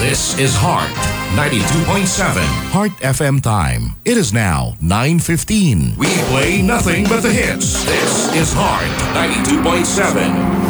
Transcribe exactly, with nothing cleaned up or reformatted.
This is Heart ninety-two point seven. Heart F M time. It is now nine fifteen. We play nothing but the hits. This is Heart ninety-two point seven.